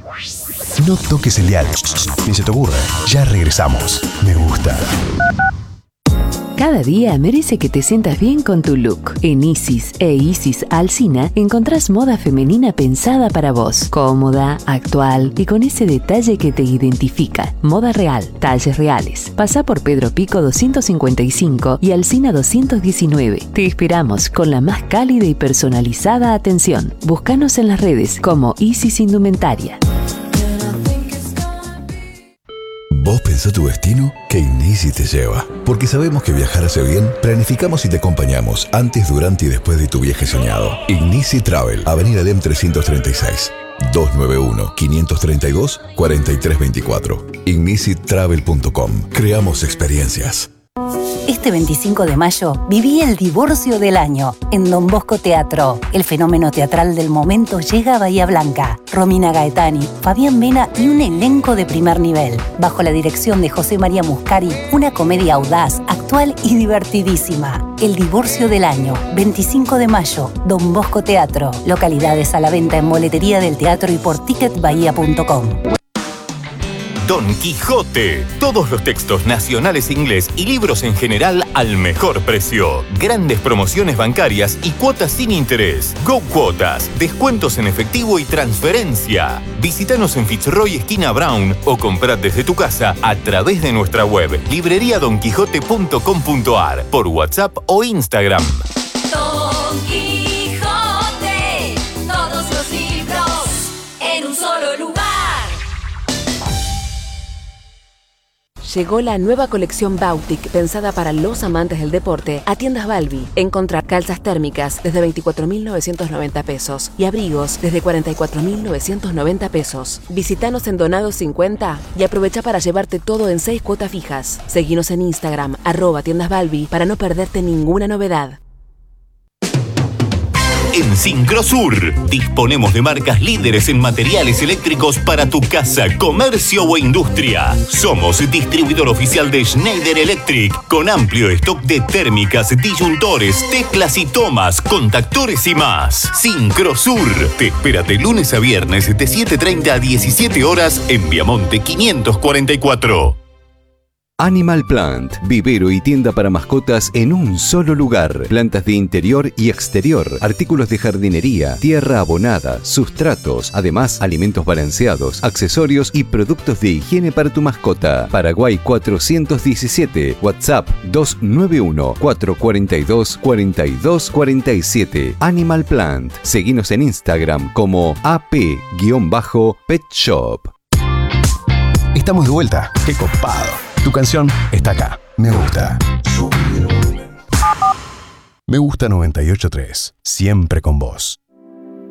No toques el dial, ni se te ocurra. Ya regresamos. Me gusta. Cada día merece que te sientas bien con tu look. En Isis e Isis Alsina encontrás moda femenina pensada para vos. Cómoda, actual y con ese detalle que te identifica. Moda real, talles reales. Pasá por Pedro Pico 255 y Alsina 219. Te esperamos con la más cálida y personalizada atención. Búscanos en las redes como Isis Indumentaria. ¿Vos pensás tu destino? Que Ineasy te lleva. Porque sabemos que viajar hace bien, planificamos y te acompañamos antes, durante y después de tu viaje soñado. Ineasy Travel, Avenida Lem 336, 291-532-4324. IgnicyTravel.com. Creamos experiencias. Este 25 de mayo viví el divorcio del año en Don Bosco Teatro. El fenómeno teatral del momento llega a Bahía Blanca. Romina Gaetani, Fabián Mena y un elenco de primer nivel. Bajo la dirección de José María Muscari, una comedia audaz, actual y divertidísima. El divorcio del año, 25 de mayo, Don Bosco Teatro. Localidades a la venta en boletería del teatro y por ticketbahía.com. Don Quijote. Todos los textos nacionales en inglés y libros en general al mejor precio. Grandes promociones bancarias y cuotas sin interés. Go Cuotas. Descuentos en efectivo y transferencia. Visítanos en Fitzroy esquina Brown o comprad desde tu casa a través de nuestra web libreriadonquijote.com.ar por WhatsApp o Instagram. Don Quijote. Todos los libros en un solo lugar. Llegó la nueva colección Bautic, pensada para los amantes del deporte, a Tiendas Balbi. Encontrá calzas térmicas desde 24.990 pesos y abrigos desde 44.990 pesos. Visítanos en Donado 50 y aprovecha para llevarte todo en 6 cuotas fijas. Seguinos en Instagram, @Tiendas Balbi, para no perderte ninguna novedad. En Sincrosur disponemos de marcas líderes en materiales eléctricos para tu casa, comercio o industria. Somos distribuidor oficial de Schneider Electric, con amplio stock de térmicas, disyuntores, teclas y tomas, contactores y más. Sincrosur te espera de lunes a viernes de 7:30 a 17 horas en Viamonte 544. Animal Plant, vivero y tienda para mascotas en un solo lugar. Plantas de interior y exterior, artículos de jardinería, tierra abonada, sustratos, además alimentos balanceados, accesorios y productos de higiene para tu mascota. Paraguay 417, WhatsApp 291-442-4247. Animal Plant. Seguinos en Instagram como AP-Pet Shop. Estamos de vuelta. ¡Qué copado! Tu canción está acá. Me gusta. Me gusta 98.3. Siempre con vos.